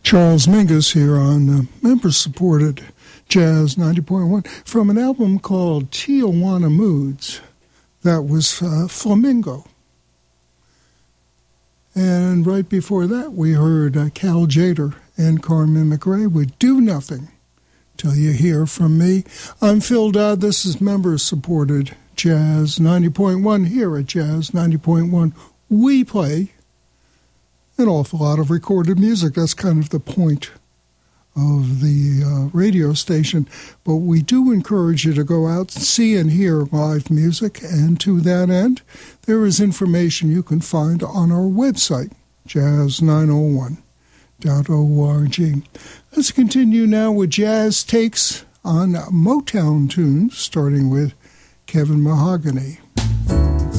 Charles Mingus here on member-supported Jazz 90.1 from an album called Tijuana Moods. That was Flamingo. And right before that, we heard Cal Tjader and Carmen McRae with Do Nothing Till You Hear From Me. I'm Phil Dodd. This is member-supported Jazz 90.1 here at Jazz 90.1. We play an awful lot of recorded music. That's kind of the point of the radio station. But we do encourage you to go out and see and hear live music. And to that end, there is information you can find on our website, jazz901.org. Let's continue now with jazz takes on Motown tunes, starting with Kevin Mahogany.